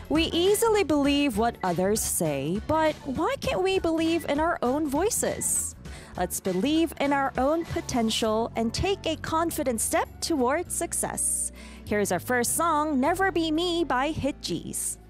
We easily believe what others say, but why can't we believe in our own voices? Let's believe in our own potential and take a confident step towards success. Here's our first song, Never Be Me by Hit Gees.